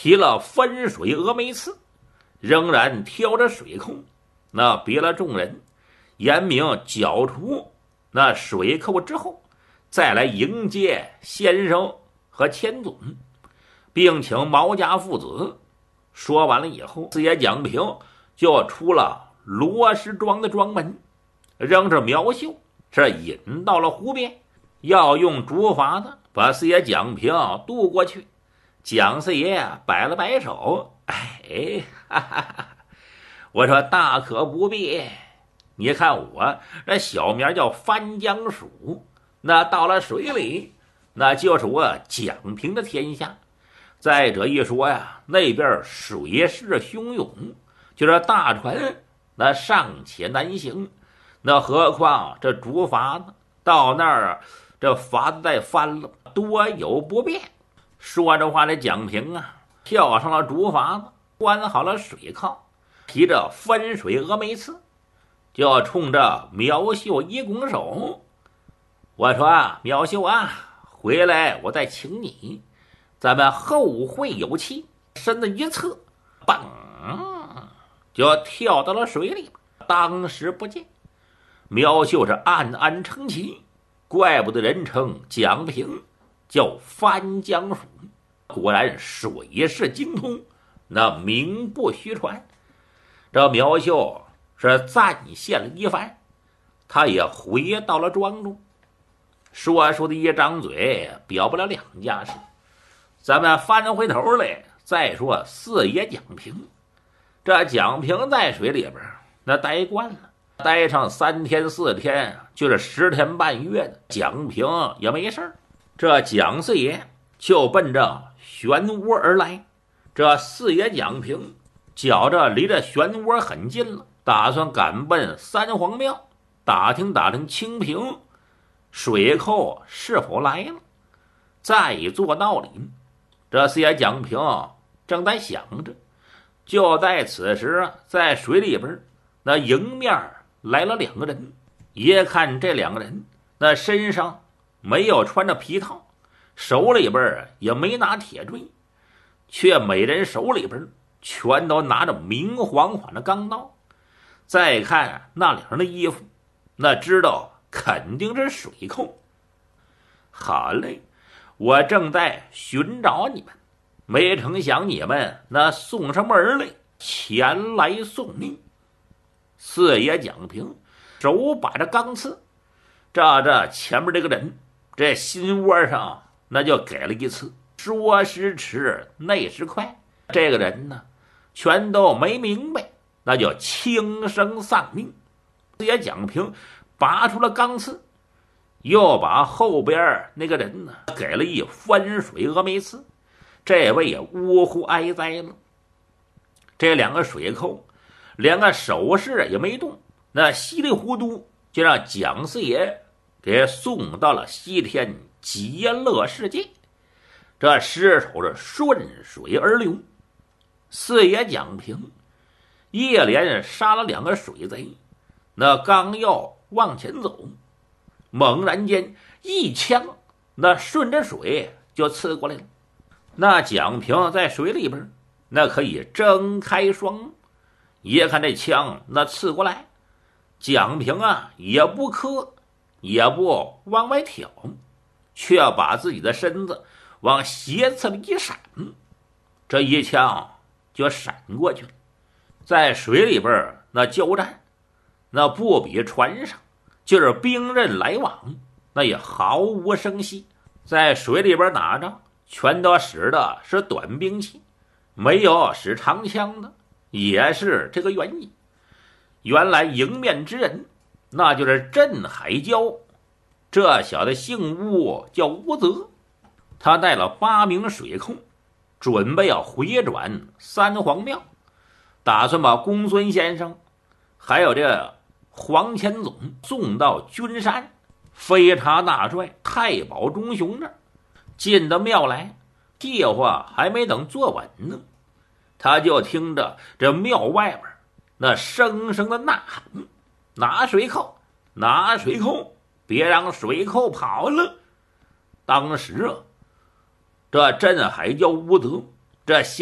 提了分水峨眉刺，仍然挑着水寇，那别了众人，严明剿除那水寇之后，再来迎接先生和千总，并请毛家父子。说完了以后，四爷蒋平就出了罗石庄的庄门，扔着苗绣是引到了湖边，要用竹筏子把四爷蒋平渡过去。蒋四爷摆了摆手，哎，哈哈哈，我说大可不必。你看我这小名叫翻江鼠，那到了水里，那就是我蒋平的天下。再者一说呀，那边水势汹涌，就是大船那尚且难行，那何况这竹筏子到那儿，这筏子再翻了，多有不便。说着话，这蒋平啊，跳上了竹筏子，关好了水靠，提着分水峨眉刺，就冲着苗绣一拱手。我说啊，苗绣啊，回来我再请你，咱们后会有期。身子一侧，嘣，就跳到了水里。当时不见，苗绣是暗暗称奇，怪不得人称蒋平叫翻江鼠，果然水势精通，那名不虚传。这苗绣是赞谢了一番，他也回到了庄中。说的一张嘴表不了两家事，咱们翻回头来再说四爷蒋平。这蒋平在水里边那待惯了，待上3天4天，就是10天半月的，蒋平也没事儿。这蒋四爷就奔着漩涡而来。这四爷蒋平觉着离这漩涡很近了，打算赶奔三皇庙，打听清平水寇是否来了，再做道理。这四爷蒋平正在想着，就在此时，在水里边那迎面来了2个人。一看这2个人那身上没有穿着皮套，手里边也没拿铁锥，却每人手里边全都拿着明晃晃的钢刀。再看那2人的衣服，那知道肯定是水寇。好嘞，我正在寻找你们，没成想你们那送上门来，前来送命。四爷蒋平手把着钢刺，这前面这个人这心窝上那就给了一刺。说时迟，那时快，这个人呢全都没明白，那就轻生丧命。四爷蒋平拔出了钢刺，又把后边那个人呢给了一分水峨眉刺，这位也呜呼哀哉了。这2个水寇连个手势也没动，那稀里糊涂就让蒋四爷给送到了西天极乐世界。这尸首是顺水而流。四爷蒋平一连杀了2个水贼，那刚要往前走，猛然间一枪那顺着水就刺过来了。那蒋平在水里边那可以睁开双目，一看这枪那刺过来，蒋平啊也不磕也不往外挑，却把自己的身子往斜刺里一闪，这一枪就闪过去了。在水里边那交战，那不比船上，就是兵刃来往，那也毫无声息。在水里边打仗全都使的是短兵器，没有使长枪的，也是这个原因。原来迎面之人那就是镇海蛟，这小子姓吴，叫吴泽，他带了8名水寇，准备要回转三皇庙，打算把公孙先生还有这黄千总送到君山飞查大帅太保钟雄那儿。进到庙来，计划还没等坐稳呢，他就听着这庙外边那声声的呐喊：拿水寇，拿水寇，别让水寇跑了。当时这镇海蛟吴德这